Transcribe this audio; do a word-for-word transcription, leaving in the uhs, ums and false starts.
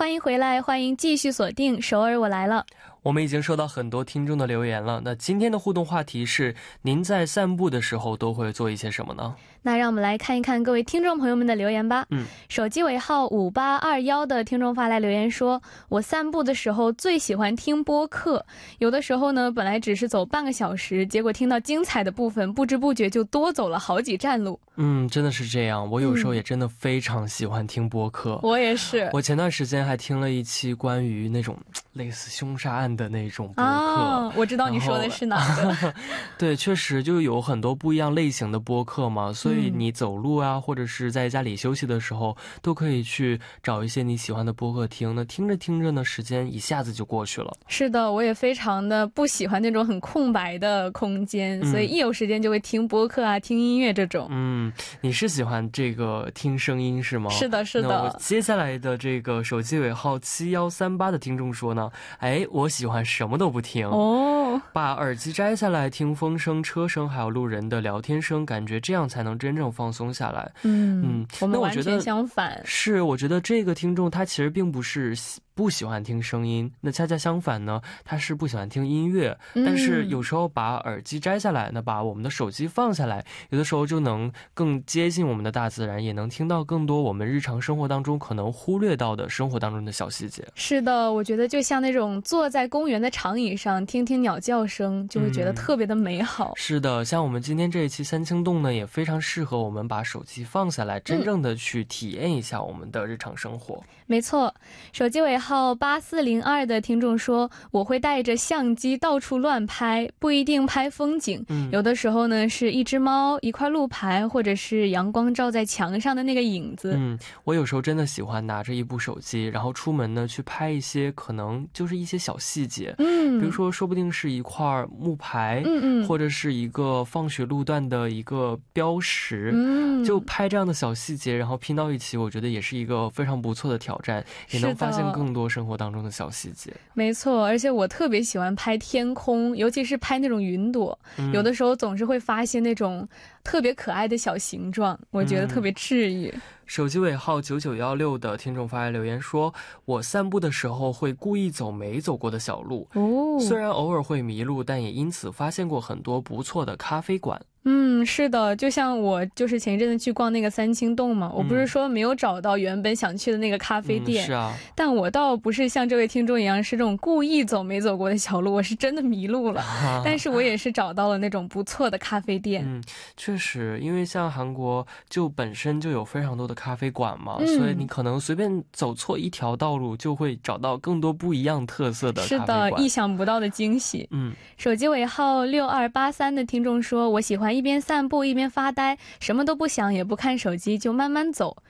欢迎回来，欢迎继续锁定首尔我来了。 我们已经收到很多听众的留言了，那今天的互动话题是您在散步的时候都会做一些什么呢？ 那让我们来看一看各位听众朋友们的留言吧。 嗯， 手机尾号五八二一的听众发来留言说，我散步的时候最喜欢听播客，有的时候呢本来只是走半个小时，结果听到精彩的部分，不知不觉就多走了好几站路。 嗯，真的是这样，我有时候也真的非常喜欢听播客。 嗯、我也是， 我前段时间还听了一期关于那种类似凶杀案的那种播客、 哦、我知道你说的是哪个对，确实就有很多不一样类型的播客嘛，所以你走路啊、嗯、或者是在家里休息的时候都可以去找一些你喜欢的播客听，那听着听着呢时间一下子就过去了。 是的，我也非常的不喜欢那种很空白的空间、嗯、所以一有时间就会听播客啊听音乐这种。 嗯，你是喜欢这个听声音是吗？ 是的是的。 那我接下来的这个手机尾号七一三八的听众说呢，哎，我喜欢什么都不听哦， 把耳机摘下来听风声车声还有路人的聊天声，感觉这样才能真正放松下来。 嗯嗯，我们完全相反。 是，我觉得这个听众他其实并不是不喜欢听声音，那恰恰相反呢，他是不喜欢听音乐、嗯、但是有时候把耳机摘下来，那把我们的手机放下来，有的时候就能更接近我们的大自然，也能听到更多我们日常生活当中可能忽略到的生活当中的小细节。 是的，我觉得就像那种坐在公园的长椅上听听鸟叫声，就会觉得特别的美好、嗯、 是的，像我们今天这一期三清洞呢，也非常适合我们把手机放下来，真正的去体验一下我们的日常生活、嗯、 没错。手机尾号八四零二的听众说，我会带着相机到处乱拍，不一定拍风景、嗯、有的时候呢是一只猫一块路牌，或者是阳光照在墙上的那个影子。 嗯，我有时候真的喜欢拿着一部手机，然后出门呢去拍一些可能就是一些小细节，嗯，比如说说不定是一块木牌，嗯嗯，或者是一个放学路段的一个标识，嗯，就拍这样的小细节，然后拼到一起，我觉得也是一个非常不错的挑战，也能发现更多生活当中的小细节。 没错，而且我特别喜欢拍天空，尤其是拍那种云朵、嗯、有的时候总是会发现那种特别可爱的小形状，我觉得特别治愈、嗯。 手机尾号九九一六的听众发来留言说，我散步的时候会故意走没走过的小路、哦、虽然偶尔会迷路，但也因此发现过很多不错的咖啡馆。 嗯，是的，就像我就是前一阵子去逛那个三清洞嘛，我不是说没有找到原本想去的那个咖啡店、 嗯、是啊， 但我倒不是像这位听众一样是这种故意走没走过的小路，我是真的迷路了、啊、但是我也是找到了那种不错的咖啡店。 嗯，确实，因为像韩国就本身就有非常多的咖啡馆嘛、嗯、所以你可能随便走错一条道路就会找到更多不一样特色的咖啡馆。 是的，意想不到的惊喜。 嗯， 手机尾号六二八三的听众说，我喜欢一边散步一边发呆，什么都不想也不看手机就慢慢走，